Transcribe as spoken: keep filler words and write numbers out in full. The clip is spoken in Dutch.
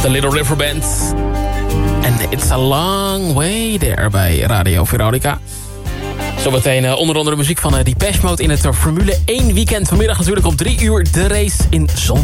The Little River Band. En It's a Long Way There bij Radio Veronica. Zometeen uh, onder andere muziek van uh, Depeche Mode in het uh, Formule één weekend. Vanmiddag natuurlijk om drie uur de race in Zandvoort.